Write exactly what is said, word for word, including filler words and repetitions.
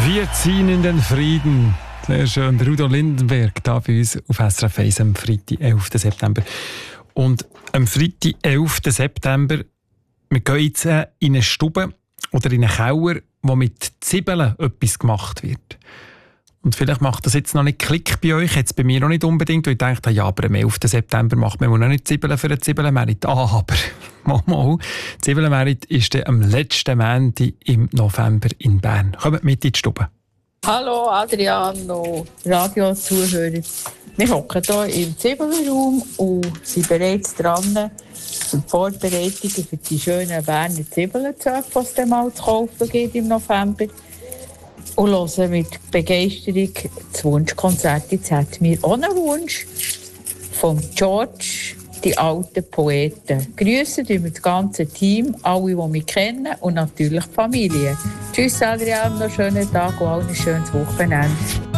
Wir ziehen in den Frieden. Sehr schön. Der Udo Lindenberg da bei uns auf S R F eins am Freitag, elften September. Und am Freitag, elften September, wir gehen jetzt in eine Stube oder in einen Keller, wo mit Zwiebeln etwas gemacht wird. Und vielleicht macht das jetzt noch nicht Klick bei euch, jetzt bei mir noch nicht unbedingt, weil ich denke, ja, aber am elften September macht man noch nicht Zwiebeln für einen Zwiebelnmerit. Ah, aber mal, mal. Zwiebelnmerit ist dann am letzten Montag im November in Bern. Kommt mit in die Stube. Hallo Adriano, Radio-Zuhörer. Wir hocken hier im Zwiebelraum und sind bereits dran, die Vorbereitungen für die schönen Berner Zwiebeln zu öffnen, die es dann mal zu kaufen gibt im November. Und hören mit Begeisterung das Wunschkonzert. Jetzt hat mir auch einen Wunsch von George, die alten Poeten. Grüßen wir das ganze Team, alle, die mich kennen und natürlich die Familie. Tschüss Adriano, schönen Tag und allen ein schönes Wochenende.